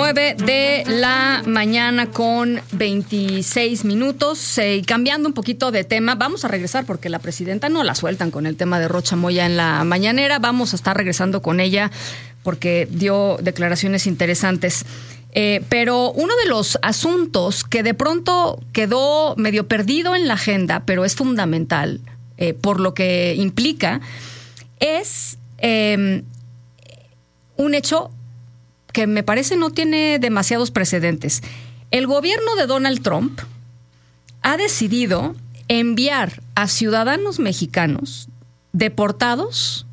9:00 con 26 minutos. Y cambiando un poquito de tema, vamos a regresar porque la presidenta no la sueltan con el tema de Rocha Moya en la mañanera. Vamos a estar regresando con ella porque dio declaraciones interesantes. Pero uno de los asuntos que de pronto quedó medio perdido en la agenda, pero es fundamental por lo que implica, es un hecho que me parece no tiene demasiados precedentes. El gobierno de Donald Trump ha decidido enviar a ciudadanos mexicanos deportados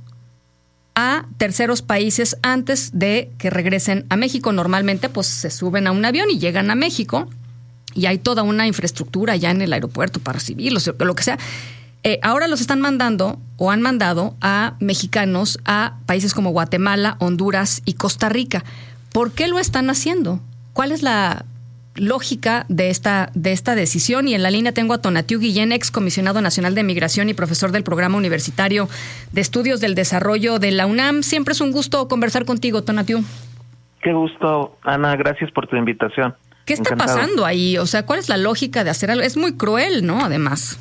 a terceros países antes de que regresen a México. Normalmente pues se suben a un avión y llegan a México y hay toda una infraestructura ya en el aeropuerto para recibirlos, lo que sea. Ahora los están mandando o han mandado a mexicanos a países como Guatemala, Honduras y Costa Rica. ¿Por qué lo están haciendo? ¿Cuál es la lógica de esta decisión? Y en la línea tengo a Tonatiuh Guillén, ex comisionado nacional de Migración y profesor del Programa Universitario de Estudios del Desarrollo de la UNAM. Siempre es un gusto conversar contigo, Tonatiuh. Qué gusto, Ana. Gracias por tu invitación. ¿Qué está pasando ahí? O sea, ¿cuál es la lógica de hacer algo? Es muy cruel, ¿no? Además.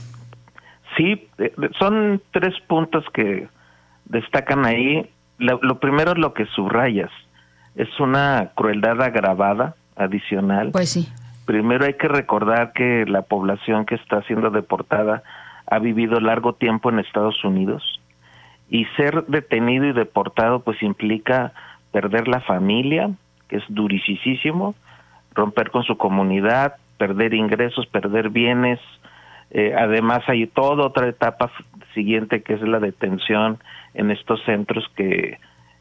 Sí, son 3 puntos que destacan ahí. Lo primero es lo que subrayas. Es una crueldad agravada, adicional. Pues sí. Primero hay que recordar que la población que está siendo deportada ha vivido largo tiempo en Estados Unidos y ser detenido y deportado pues implica perder la familia, que es durisísimo, romper con su comunidad, perder ingresos, perder bienes. Además hay toda otra etapa siguiente que es la detención en estos centros que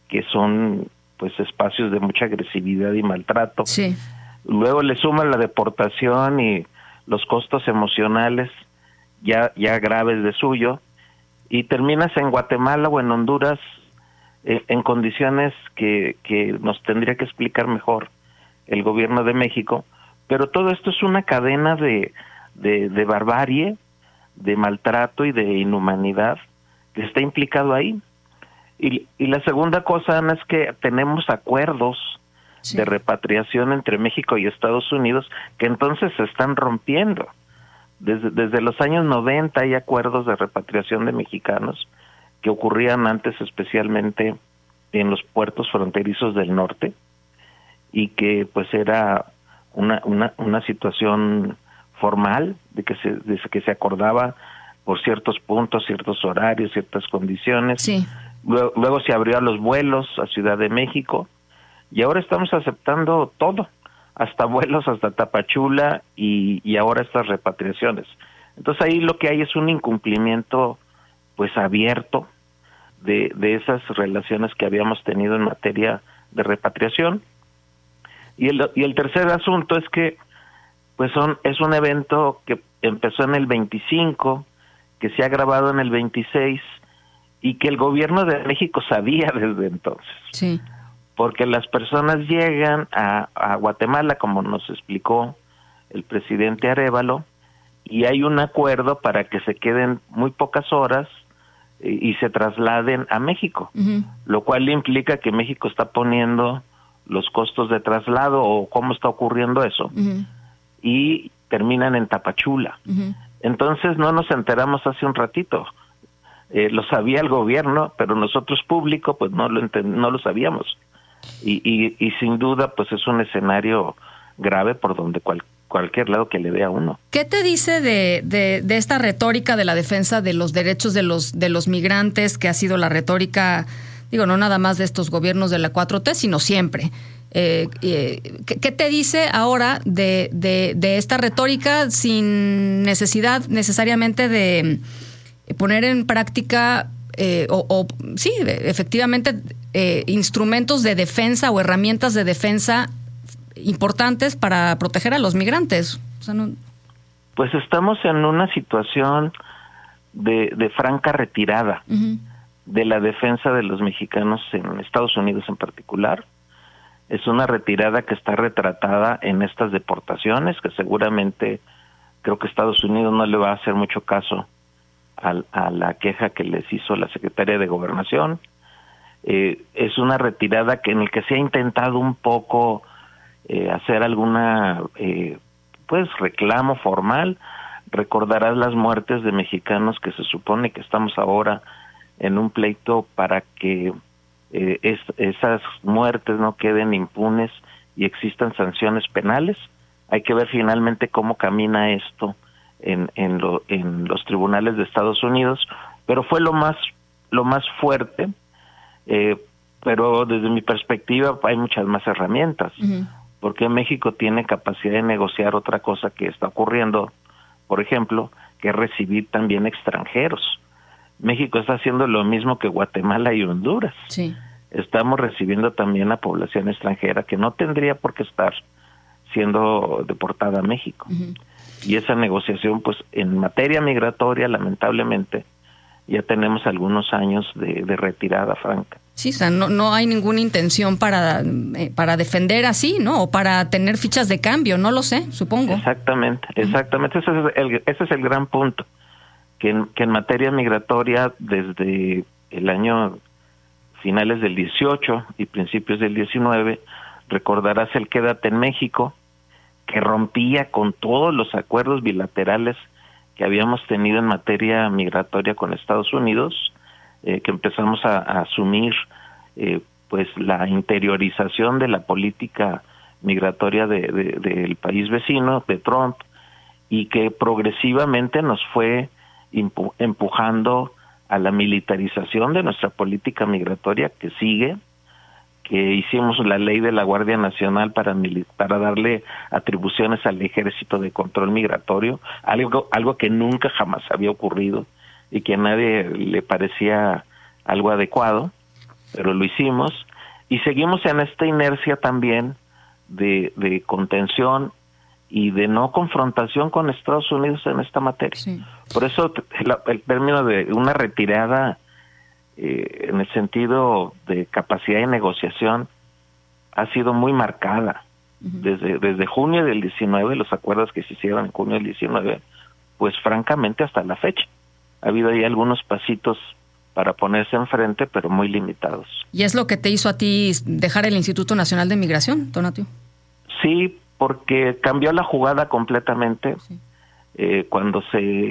son pues espacios de mucha agresividad y maltrato. Sí. Luego le suman la deportación y los costos emocionales ya graves de suyo, y terminas en Guatemala o en Honduras en condiciones que nos tendría que explicar mejor el gobierno de México. Pero todo esto es una cadena de barbarie, de maltrato y de inhumanidad que está implicado ahí. Y la segunda cosa, Ana, es que tenemos acuerdos de repatriación entre México y Estados Unidos que entonces se están rompiendo. Desde los años 90 hay acuerdos de repatriación de mexicanos que ocurrían antes especialmente en los puertos fronterizos del norte y que pues era una situación formal de que se acordaba por ciertos puntos, ciertos horarios, ciertas condiciones. Sí. Luego se abrió a los vuelos a Ciudad de México y ahora estamos aceptando todo, hasta vuelos hasta Tapachula y ahora estas repatriaciones. Entonces ahí lo que hay es un incumplimiento pues abierto de esas relaciones que habíamos tenido en materia de repatriación. Y el tercer asunto es que pues es un evento que empezó en el 25, que se ha grabado en el 26 y que el gobierno de México sabía desde entonces. Sí. Porque las personas llegan a Guatemala, como nos explicó el presidente Arévalo, y hay un acuerdo para que se queden muy pocas horas y se trasladen a México, lo cual implica que México está poniendo los costos de traslado o cómo está ocurriendo eso, y terminan en Tapachula. Entonces no nos enteramos hace un ratito. Lo sabía el gobierno, pero nosotros público pues no lo sabíamos. Y sin duda pues es un escenario grave por donde cualquier lado que le dé a uno. ¿Qué te dice de esta retórica de la defensa de los derechos de los migrantes, que ha sido la retórica, digo, no nada más de estos gobiernos de la 4T, sino siempre? ¿Qué te dice ahora de esta retórica sin necesidad necesariamente de poner en práctica sí, efectivamente, instrumentos de defensa o herramientas de defensa importantes para proteger a los migrantes? O sea, no... Pues estamos en una situación de franca retirada de la defensa de los mexicanos en Estados Unidos en particular. Es una retirada que está retratada en estas deportaciones, que seguramente creo que Estados Unidos no le va a hacer mucho caso a la queja que les hizo la Secretaría de Gobernación. Es una retirada en la que se ha intentado un poco hacer alguna pues reclamo formal. Recordarás las muertes de mexicanos que se supone que estamos ahora en un pleito para que esas muertes no queden impunes y existan sanciones penales. Hay que ver finalmente cómo camina esto en los tribunales de Estados Unidos, pero fue lo más fuerte, pero desde mi perspectiva hay muchas más herramientas, porque México tiene capacidad de negociar otra cosa que está ocurriendo, por ejemplo, que es recibir también extranjeros. México está haciendo lo mismo que Guatemala y Honduras. Sí. Estamos recibiendo también a población extranjera que no tendría por qué estar siendo deportada a México. Y esa negociación, pues en materia migratoria, lamentablemente, ya tenemos algunos años de retirada franca. Sí, o sea, no hay ninguna intención para defender así, ¿no? O para tener fichas de cambio, no lo sé, supongo. Exactamente. Ese es el gran punto, que en materia migratoria, desde el año finales del 18 y principios del 19, recordarás el Quédate en México, que rompía con todos los acuerdos bilaterales que habíamos tenido en materia migratoria con Estados Unidos, que empezamos a asumir pues la interiorización de la política migratoria del país vecino, de Trump, y que progresivamente nos fue empujando a la militarización de nuestra política migratoria, que sigue, que hicimos la ley de la Guardia Nacional para darle atribuciones al Ejército de Control Migratorio, algo que nunca jamás había ocurrido y que a nadie le parecía algo adecuado, pero lo hicimos, y seguimos en esta inercia también de contención y de no confrontación con Estados Unidos en esta materia. Sí. Por eso el término de una retirada en el sentido de capacidad de negociación ha sido muy marcada. Desde junio del 19, los acuerdos que se hicieron en junio del 19, pues francamente hasta la fecha. Ha habido ahí algunos pasitos para ponerse enfrente, pero muy limitados. ¿Y es lo que te hizo a ti dejar el Instituto Nacional de Migración, Tonatiuh? Sí, porque cambió la jugada completamente. Sí. Cuando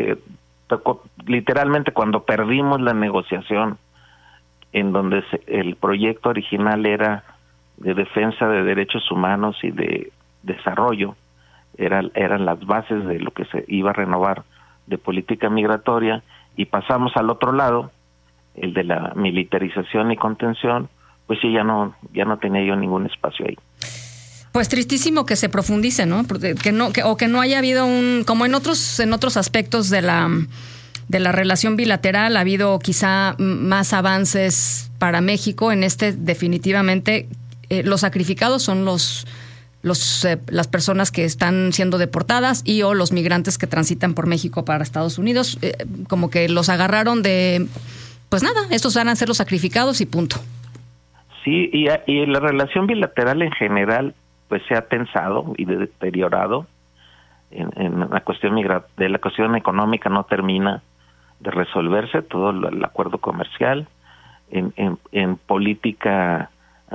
literalmente cuando perdimos la negociación, en donde el proyecto original era de defensa de derechos humanos y de desarrollo, eran las bases de lo que se iba a renovar de política migratoria, y pasamos al otro lado, el de la militarización y contención, pues sí, ya no tenía yo ningún espacio ahí. Pues tristísimo que se profundice, ¿no? Que no haya habido como en otros aspectos de la relación bilateral ha habido quizá más avances para México. En este definitivamente los sacrificados son las personas que están siendo deportadas y o los migrantes que transitan por México para Estados Unidos, como que los agarraron de, pues nada, estos van a ser los sacrificados y punto. Sí, y la relación bilateral en general pues se ha tensado y deteriorado. En la cuestión de la cuestión económica no termina de resolverse todo el acuerdo comercial, en política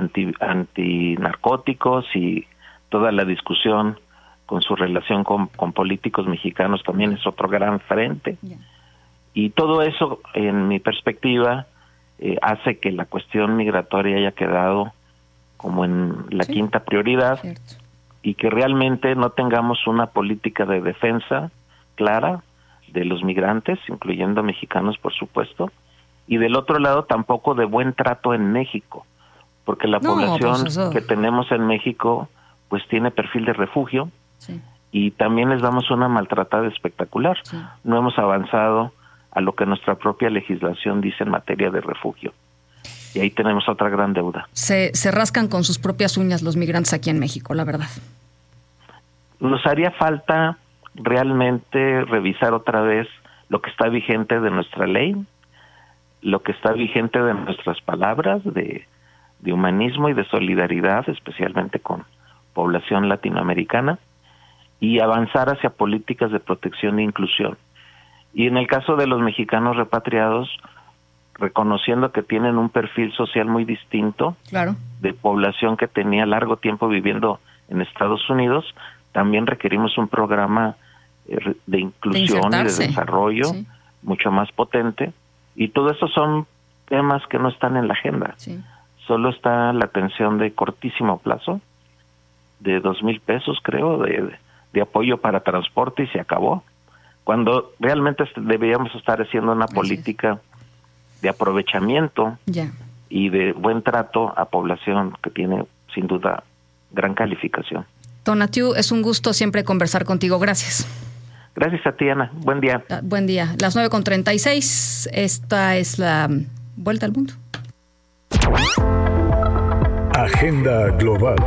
antinarcóticos y toda la discusión con su relación con políticos mexicanos también es otro gran frente. Yeah. Y todo eso, en mi perspectiva, hace que la cuestión migratoria haya quedado como en la quinta prioridad. Cierto. Y que realmente no tengamos una política de defensa clara de los migrantes, incluyendo mexicanos, por supuesto, y del otro lado tampoco de buen trato en México, porque la población que tenemos en México pues tiene perfil de refugio, sí, y también les damos una maltratada espectacular. Sí. No hemos avanzado a lo que nuestra propia legislación dice en materia de refugio. Y ahí tenemos otra gran deuda. Se rascan con sus propias uñas los migrantes aquí en México, la verdad. Nos haría falta realmente revisar otra vez lo que está vigente de nuestra ley, lo que está vigente de nuestras palabras de humanismo y de solidaridad, especialmente con población latinoamericana, y avanzar hacia políticas de protección e inclusión. Y en el caso de los mexicanos repatriados, reconociendo que tienen un perfil social muy distinto, claro, de población que tenía largo tiempo viviendo en Estados Unidos, también requerimos un programa de inclusión y de desarrollo mucho más potente, y todo eso son temas que no están en la agenda. Solo está la pensión de cortísimo plazo, de 2,000 pesos, creo, de apoyo para transporte, y se acabó. Cuando realmente deberíamos estar haciendo una política de aprovechamiento y de buen trato a población que tiene, sin duda, gran calificación. Tonatiuh, es un gusto siempre conversar contigo. Gracias. Gracias a ti, Ana. Buen día. Buen día. Las 9:36. Esta es la Vuelta al Mundo. Agenda Global.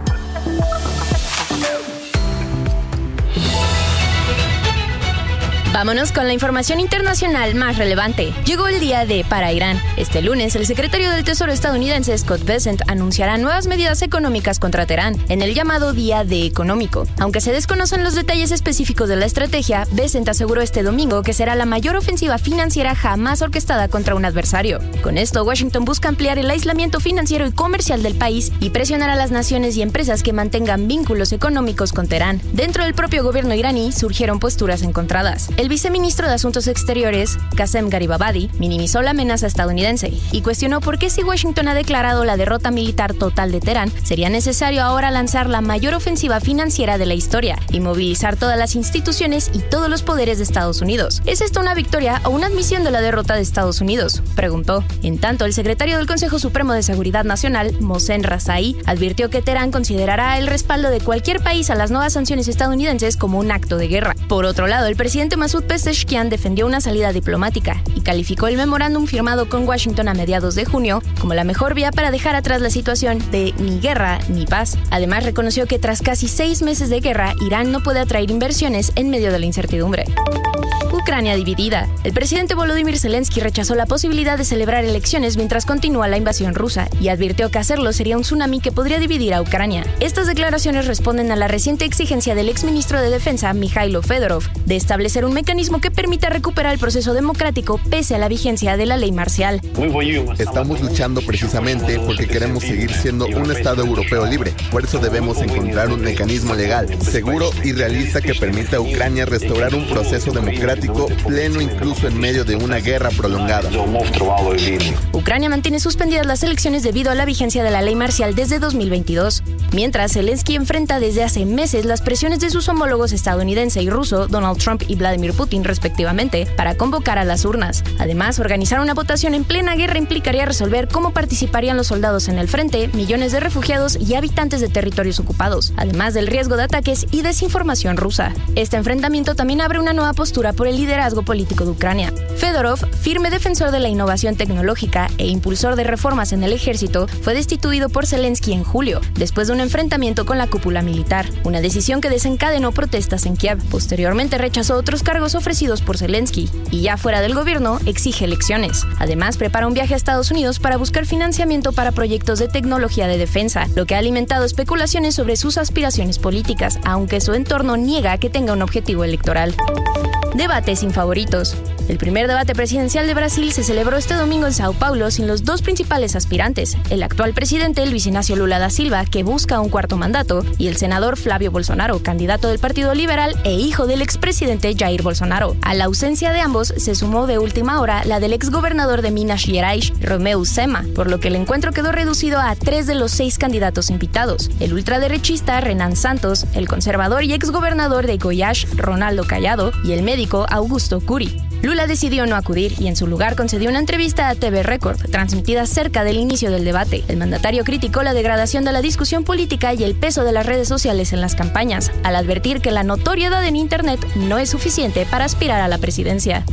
Vámonos con la información internacional más relevante. Llegó el día D para Irán. Este lunes, el secretario del Tesoro estadounidense Scott Bessent anunciará nuevas medidas económicas contra Teherán en el llamado Día D económico. Aunque se desconocen los detalles específicos de la estrategia, Bessent aseguró este domingo que será la mayor ofensiva financiera jamás orquestada contra un adversario. Con esto, Washington busca ampliar el aislamiento financiero y comercial del país y presionar a las naciones y empresas que mantengan vínculos económicos con Teherán. Dentro del propio gobierno iraní surgieron posturas encontradas. El viceministro de Asuntos Exteriores, Qasem Gharibabadi, minimizó la amenaza estadounidense y cuestionó por qué si Washington ha declarado la derrota militar total de Teherán, sería necesario ahora lanzar la mayor ofensiva financiera de la historia y movilizar todas las instituciones y todos los poderes de Estados Unidos. ¿Es esto una victoria o una admisión de la derrota de Estados Unidos?, preguntó. En tanto, el secretario del Consejo Supremo de Seguridad Nacional, Mohsen Razai, advirtió que Teherán considerará el respaldo de cualquier país a las nuevas sanciones estadounidenses como un acto de guerra. Por otro lado, el presidente Masoud Pezeshkian defendió una salida diplomática y calificó el memorándum firmado con Washington a mediados de junio como la mejor vía para dejar atrás la situación de ni guerra ni paz. Además, reconoció que tras casi 6 meses de guerra, Irán no puede atraer inversiones en medio de la incertidumbre. Ucrania dividida. El presidente Volodymyr Zelensky rechazó la posibilidad de celebrar elecciones mientras continúa la invasión rusa y advirtió que hacerlo sería un tsunami que podría dividir a Ucrania. Estas declaraciones responden a la reciente exigencia del exministro de Defensa, Mikhailo Fedorov, de establecer un mecanismo que permita recuperar el proceso democrático pese a la vigencia de la ley marcial. Estamos luchando precisamente porque queremos seguir siendo un Estado europeo libre. Por eso debemos encontrar un mecanismo legal, seguro y realista que permita a Ucrania restaurar un proceso democrático pleno incluso en medio de una guerra prolongada. Ucrania mantiene suspendidas las elecciones debido a la vigencia de la ley marcial desde 2022, mientras Zelensky enfrenta desde hace meses las presiones de sus homólogos estadounidense y ruso, Donald Trump y Vladimir Putin respectivamente, para convocar a las urnas. Además, organizar una votación en plena guerra implicaría resolver cómo participarían los soldados en el frente, millones de refugiados y habitantes de territorios ocupados, además del riesgo de ataques y desinformación rusa. Este enfrentamiento también abre una nueva postura por el liderazgo político de Ucrania. Fedorov, firme defensor de la innovación tecnológica e impulsor de reformas en el ejército, fue destituido por Zelensky en julio, después de un enfrentamiento con la cúpula militar, una decisión que desencadenó protestas en Kiev. Posteriormente rechazó otros cargos ofrecidos por Zelensky y ya fuera del gobierno exige elecciones. Además, prepara un viaje a Estados Unidos para buscar financiamiento para proyectos de tecnología de defensa, lo que ha alimentado especulaciones sobre sus aspiraciones políticas, aunque su entorno niega que tenga un objetivo electoral. Debate sin favoritos. El primer debate presidencial de Brasil se celebró este domingo en Sao Paulo sin los dos principales aspirantes, el actual presidente Luiz Inácio Lula da Silva, que busca un cuarto mandato, y el senador Flávio Bolsonaro, candidato del Partido Liberal e hijo del expresidente Jair Bolsonaro. A la ausencia de ambos se sumó de última hora la del exgobernador de Minas Gerais, Romeu Zema, por lo que el encuentro quedó reducido a 3 de los 6 candidatos invitados: el ultraderechista Renan Santos, el conservador y exgobernador de Goiás, Ronaldo Caiado, y el médico Augusto Cury. Lula decidió no acudir y en su lugar concedió una entrevista a TV Record, transmitida cerca del inicio del debate. El mandatario criticó la degradación de la discusión política y el peso de las redes sociales en las campañas, al advertir que la notoriedad en Internet no es suficiente para aspirar a la presidencia.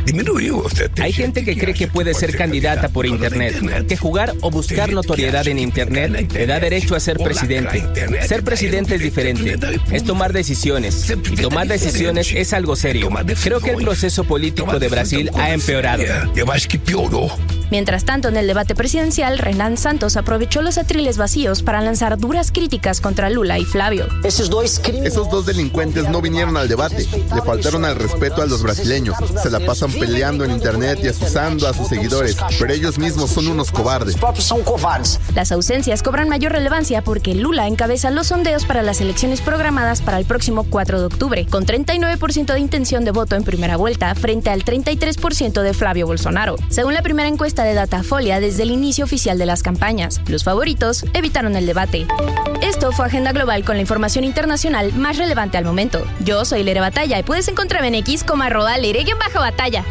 Hay gente que cree que puede ser candidata por Internet, que jugar o buscar notoriedad en Internet le da derecho a ser presidente. Ser presidente es diferente, es tomar decisiones, y tomar decisiones es algo serio. Creo que el proceso político de Brasil ha empeorado. Eu acho que piorou. Mientras tanto, en el debate presidencial, Renan Santos aprovechó los atriles vacíos para lanzar duras críticas contra Lula y Flavio. Esos dos delincuentes no vinieron al debate, le faltaron al respeto a los brasileños, se la pasan peleando en internet y asusando a sus seguidores, pero ellos mismos son unos cobardes. Las ausencias cobran mayor relevancia porque Lula encabeza los sondeos para las elecciones programadas para el próximo 4 de octubre, con 39% de intención de voto en primera vuelta frente al 33% de Flavio Bolsonaro, según la primera encuesta de Datafolia desde el inicio oficial de las campañas. Los favoritos evitaron el debate. Esto fue Agenda Global con la información internacional más relevante al momento. Yo soy Lere Batalla y puedes encontrarme en X como @Lere_Batalla.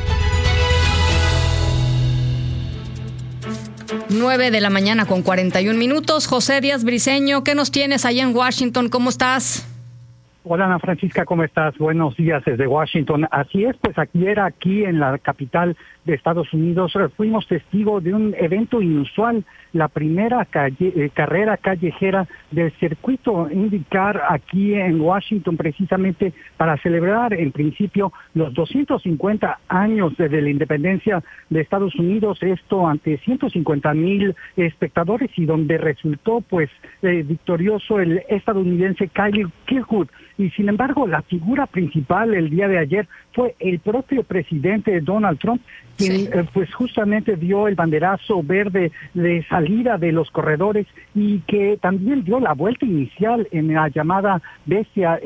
9 de la mañana con 41 minutos. José Díaz Briceño, ¿qué nos tienes allá en Washington? ¿Cómo estás? Hola Ana Francisca, ¿cómo estás? Buenos días desde Washington. Así es, pues aquí en la capital de Estados Unidos fuimos testigos de un evento inusual, la primera carrera callejera del circuito IndyCar aquí en Washington, precisamente para celebrar en principio los 250 años desde la independencia de Estados Unidos, esto ante 150,000 espectadores y donde resultó pues victorioso el estadounidense Kyle Kirkwood. Y sin embargo, la figura principal el día de ayer fue el propio presidente Donald Trump, quien pues justamente dio el banderazo verde de salida de los corredores y que también dio la vuelta inicial en la llamada Bestia,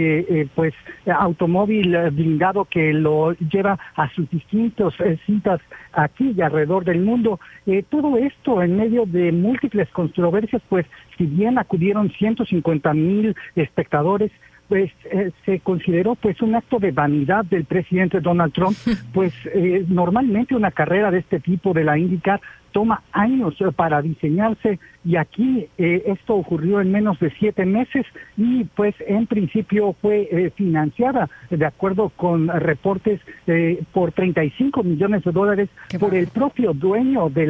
pues automóvil blindado que lo lleva a sus distintas citas aquí y alrededor del mundo. Todo esto en medio de múltiples controversias, pues si bien acudieron 150,000 espectadores, pues se consideró pues un acto de vanidad del presidente Donald Trump, pues normalmente una carrera de este tipo de la IndyCar toma años para diseñarse y aquí esto ocurrió en menos de 7 meses y pues en principio fue financiada de acuerdo con reportes por $35 millones por el propio dueño de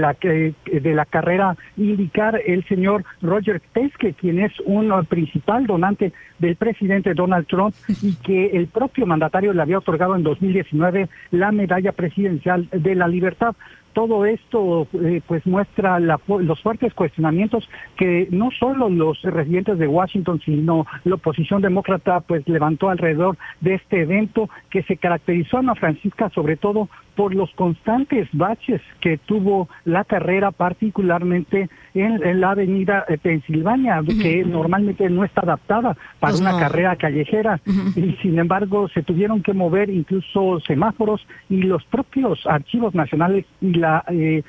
la carrera IndyCar, el señor Roger Penske, quien es un principal donante del presidente Donald Trump y que el propio mandatario le había otorgado en 2019 la medalla presidencial de la libertad. Todo esto pues muestra los fuertes cuestionamientos que no solo los residentes de Washington, sino la oposición demócrata pues levantó alrededor de este evento que se caracterizó, Ana Francisca, sobre todo por los constantes baches que tuvo la carrera, particularmente en la avenida Pensilvania, que normalmente no está adaptada para una carrera callejera, y sin embargo se tuvieron que mover incluso semáforos y los propios archivos nacionales y la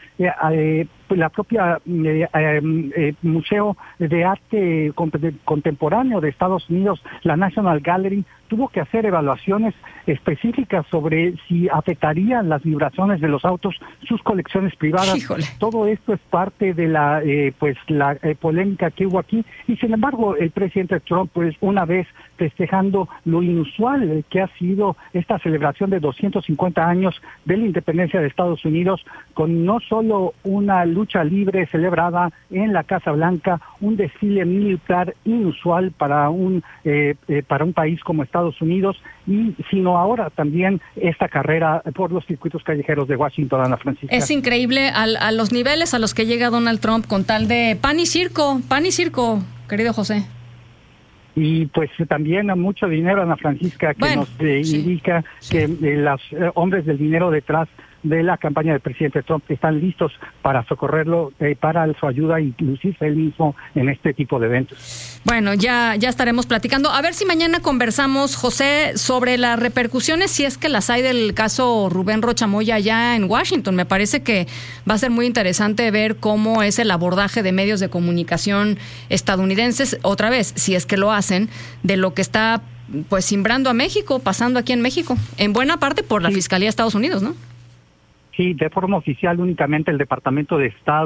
propia Museo de Arte Contemporáneo de Estados Unidos, la National Gallery, tuvo que hacer evaluaciones específicas sobre si afectarían las vibraciones de los autos sus colecciones privadas. Híjole. Todo esto es parte de la polémica que hubo aquí y sin embargo el presidente Trump pues una vez festejando lo inusual que ha sido esta celebración de 250 años de la independencia de Estados Unidos, con no solo una lucha libre celebrada en la Casa Blanca, un desfile militar inusual para un país como Estados Unidos, sino ahora también esta carrera por los circuitos callejeros de Washington, Ana Francisca. Es increíble a los niveles a los que llega Donald Trump con tal de pan y circo, querido José. Y pues también a mucho dinero, Ana Francisca, que nos indica que los hombres del dinero detrás de la campaña del presidente Trump están listos para socorrerlo, para su ayuda, inclusive él mismo en este tipo de eventos. Bueno, ya estaremos platicando. A ver si mañana conversamos, José, sobre las repercusiones, si es que las hay, del caso Rubén Rocha Moya allá en Washington. Me parece que va a ser muy interesante ver cómo es el abordaje de medios de comunicación estadounidenses, otra vez, si es que lo hacen, de lo que está pues simbrando a México, pasando aquí en México, en buena parte por la Fiscalía de Estados Unidos, ¿no? Sí, de forma oficial únicamente el Departamento de Estado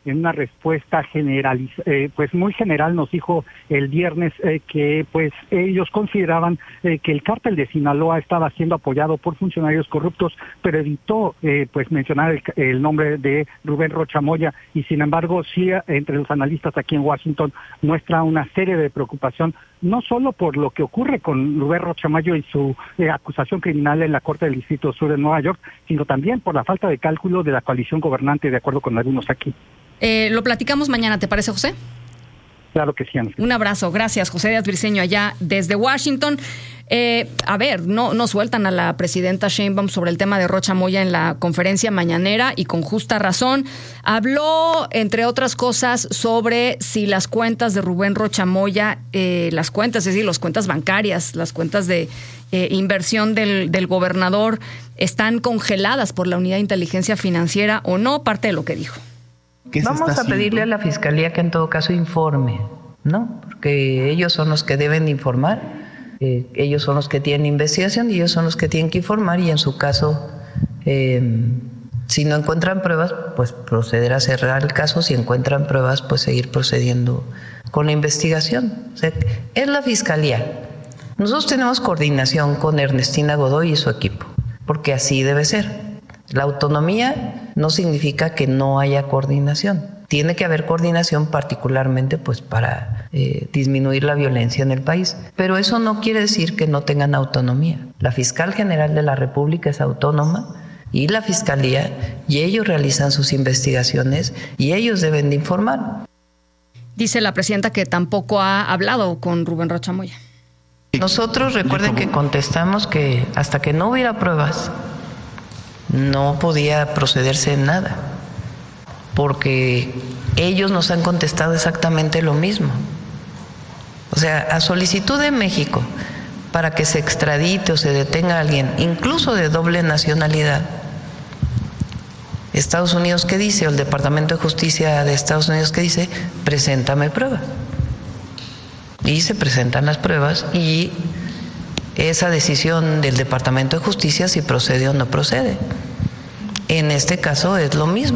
en una respuesta pues muy general, nos dijo el viernes que pues ellos consideraban que el cártel de Sinaloa estaba siendo apoyado por funcionarios corruptos, pero evitó pues mencionar el nombre de Rubén Rocha Moya, y sin embargo sí entre los analistas aquí en Washington muestra una serie de preocupación, no solo por lo que ocurre con Rubén Rocha Moya y su acusación criminal en la Corte del Distrito Sur de Nueva York, sino también por la falta de cálculo de la coalición gobernante, de acuerdo con algunos aquí. Lo platicamos mañana, ¿te parece, José? Claro que sí, Ana. Un abrazo, gracias, José Díaz Briceño, allá desde Washington. A ver, no sueltan a la presidenta Sheinbaum sobre el tema de Rocha Moya en la conferencia mañanera, y con justa razón. Habló, entre otras cosas, sobre si las cuentas de Rubén Rocha Moya, las cuentas, es decir, las cuentas bancarias, las cuentas de inversión del gobernador, están congeladas por la Unidad de Inteligencia Financiera o no, parte de lo que dijo. Vamos a pedirle a la Fiscalía que en todo caso informe, ¿no? Porque ellos son los que deben informar, ellos son los que tienen investigación y ellos son los que tienen que informar, y en su caso, si no encuentran pruebas, pues proceder a cerrar el caso. Si encuentran pruebas, pues seguir procediendo con la investigación. O sea, es la Fiscalía. Nosotros tenemos coordinación con Ernestina Godoy y su equipo, porque así debe ser. La autonomía no significa que no haya coordinación. Tiene que haber coordinación, particularmente pues para disminuir la violencia en el país. Pero eso no quiere decir que no tengan autonomía. La Fiscal General de la República es autónoma, y la Fiscalía, y ellos realizan sus investigaciones y ellos deben de informar. Dice la presidenta que tampoco ha hablado con Rubén Rocha Moya. Nosotros, recuerden que contestamos que hasta que no hubiera pruebas no podía procederse en nada, porque ellos nos han contestado exactamente lo mismo. O sea, a solicitud de México para que se extradite o se detenga a alguien, incluso de doble nacionalidad, Estados Unidos, ¿qué dice? O el Departamento de Justicia de Estados Unidos, ¿qué dice? Preséntame pruebas. Y se presentan las pruebas, y esa decisión del Departamento de Justicia si procede o no procede. En este caso es lo mismo.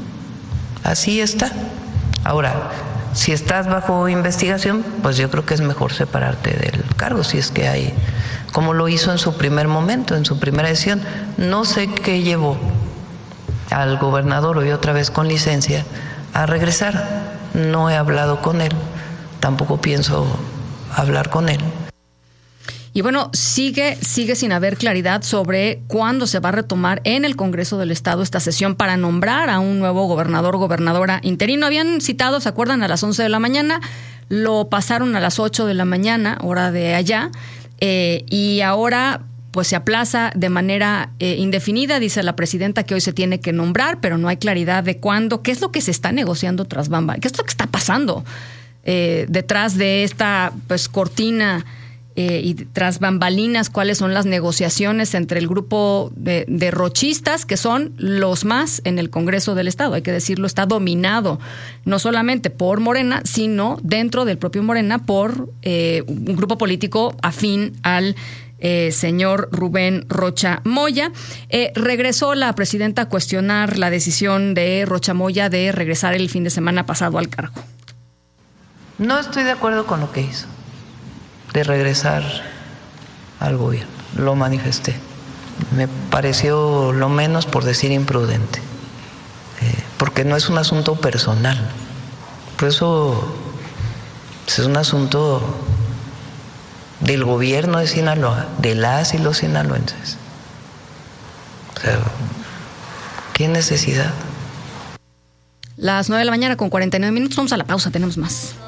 Así está. Ahora, si estás bajo investigación, pues yo creo que es mejor separarte del cargo, si es que hay, como lo hizo en su primer momento, en su primera decisión. No sé qué llevó al gobernador, hoy otra vez con licencia, a regresar. No he hablado con él, tampoco pienso hablar con él. Y bueno, sigue sin haber claridad sobre cuándo se va a retomar en el Congreso del Estado esta sesión para nombrar a un nuevo gobernador o gobernadora interino. Habían citado, ¿se acuerdan?, a las 11 de la mañana, lo pasaron a las 8 de la mañana, hora de allá, y ahora pues se aplaza de manera indefinida. Dice la presidenta que hoy se tiene que nombrar, pero no hay claridad de cuándo. ¿Qué es lo que se está negociando tras bambalinas? ¿Qué es lo que está pasando detrás de esta pues cortina y tras bambalinas? ¿Cuáles son las negociaciones entre el grupo de rochistas, que son los más en el Congreso del Estado? Hay que decirlo, está dominado no solamente por Morena, sino dentro del propio Morena por un grupo político afín al señor Rubén Rocha Moya. Regresó la presidenta a cuestionar la decisión de Rocha Moya de regresar el fin de semana pasado al cargo. No estoy de acuerdo con lo que hizo, de regresar al gobierno. Lo manifesté. Me pareció, lo menos por decir, imprudente, porque no es un asunto personal. Por eso es un asunto del gobierno de Sinaloa, de las y los sinaloenses. O sea, ¿qué necesidad? Las 9 de la mañana con 49 minutos. Vamos a la pausa, tenemos más.